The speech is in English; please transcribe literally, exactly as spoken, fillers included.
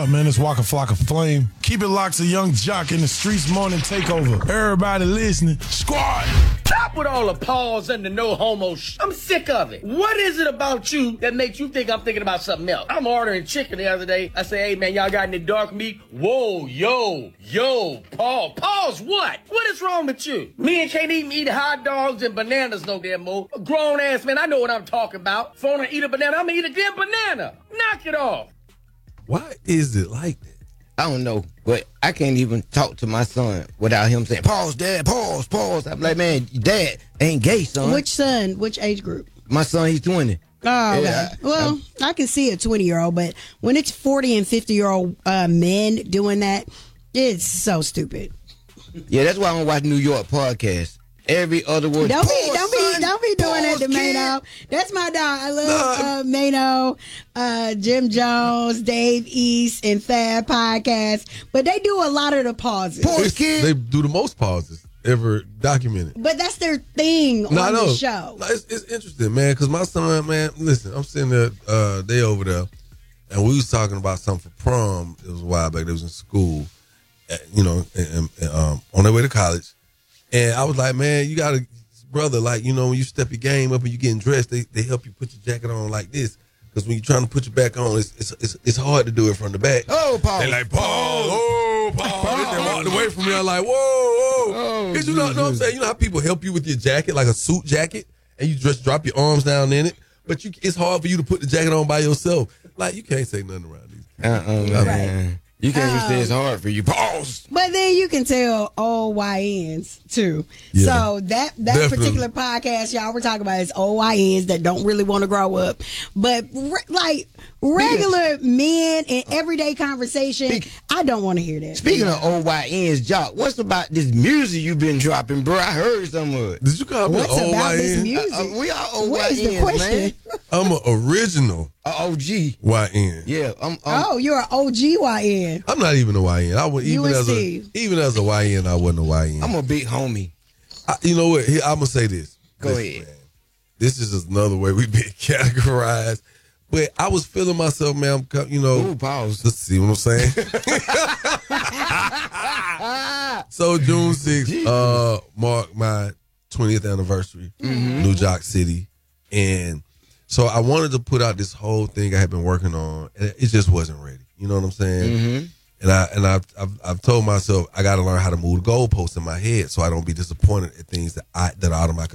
up, man? It's Waka Flocka Flame. Keep it locked to Young Jock in the Streets Morning Takeover. Everybody listening. Squad! Stop with all the pause and the no homo sh- I'm sick of it. What is it about you that makes you think I'm thinking about something else? I'm ordering chicken the other day. I say, hey, man, y'all got any dark meat? Whoa, yo, yo, pause. Pause what? What is wrong with you? Men can't even eat hot dogs and bananas no damn more. A grown-ass man, I know what I'm talking about. If I want to eat a banana, I'm going to eat a damn banana. Knock it off. Why is it like that? I don't know, but I can't even talk to my son without him saying, pause, Dad, pause, pause. I'm like, man, Dad ain't gay, son. Which son? Which age group? My son, he's twenty. Oh, okay. Yeah, I, well, I, I can see a twenty-year-old, but when it's forty and fifty-year-old uh, men doing that, it's so stupid. Yeah, that's why I don't watch New York podcasts. Every other word. Don't be, don't be, son, don't be doing that to kid. Mano. That's my dog. I love uh, Mano, uh, Jim Jones, Dave East, and Fab podcast, but they do a lot of the pauses. Pause, kid. They do the most pauses ever documented. But that's their thing No, I on know. the show. No, it's, it's interesting, man, because my son, man, listen, I'm sitting there, uh, they over there, and we was talking about something for prom. It was a while back. They was in school, uh, you know, and, and, um, on their way to college. And I was like, man, you got to, brother, like, you know, when you step your game up and you getting dressed, they, they help you put your jacket on like this. Because when you're trying to put your back on, it's, it's it's it's hard to do it from the back. Oh, pause. They like, pause, oh, pause. They walked away from me. I'm like, whoa, whoa. Because Oh, you know, know what I'm saying? You know how people help you with your jacket, like a suit jacket, and you just drop your arms down in it? But you, it's hard for you to put the jacket on by yourself. Like, you can't say nothing around these. Uh-uh, man. Right. You can't even say it's Um, hard for you. Pause. But then you can tell old Y Ns too. Yeah. So that that Definitely. particular podcast y'all were talking about is old Y Ns that don't really want to grow up. But re- like regular men in everyday conversation, Speak- I don't want to hear that. Speaking of O Y Ns, Jock, what's about this music you've been dropping, bro? I heard some of it. Did you call me What's an about O Y this N? music? Uh, uh, we are O Y Ns, What is the question? man. I'm an original Uh, O G. Y N. Yeah, I'm. I'm Oh, you're an O G Y N. I'm not even a Y N. I would You even and as a Steve. even as a Y N, I wasn't a Y N. I'm a big homie. I, you know what? Here, I'm gonna say this. Go Listen, ahead. man, this is just another way we've been categorized. But I was feeling myself, man. I'm, co- you know, Ooh, pause. let's see what I'm saying. So June sixth, uh, marked my twentieth anniversary, New Jock City, and so I wanted to put out this whole thing I had been working on, and it just wasn't ready. You know what I'm saying? Mm-hmm. And I and I've, I've I've told myself I got to learn how to move the goalposts in my head so I don't be disappointed at things that I that are out of my